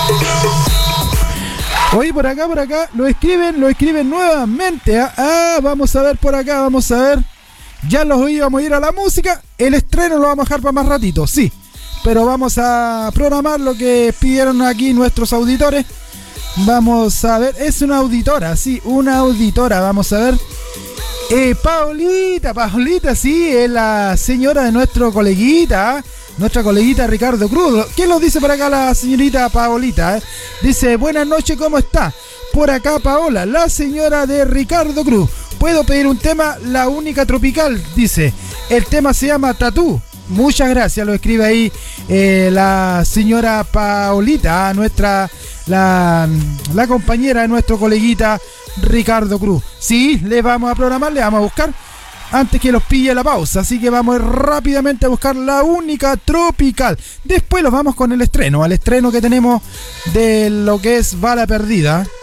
Oye, por acá, lo escriben nuevamente. Vamos a ver por acá, vamos a ver. Ya los íbamos a ir a la música. El estreno lo vamos a dejar para más ratito, sí. Pero vamos a programar lo que pidieron aquí nuestros auditores. Vamos a ver, es una auditora, sí, una auditora, vamos a ver. Paolita, sí, es la señora de nuestra coleguita Ricardo Cruz. ¿Qué nos dice por acá la señorita Paolita? Dice, buenas noches, ¿cómo está? Por acá Paola, la señora de Ricardo Cruz. ¿Puedo pedir un tema? La única tropical, dice. El tema se llama Tatú. Muchas gracias, lo escribe ahí la señora Paolita, la compañera de nuestro coleguita Ricardo Cruz. Sí, le vamos a programar, le vamos a buscar antes que los pille la pausa, así que vamos rápidamente a buscar la única tropical. Después los vamos con el estreno, al estreno que tenemos de lo que es Bala Perdida.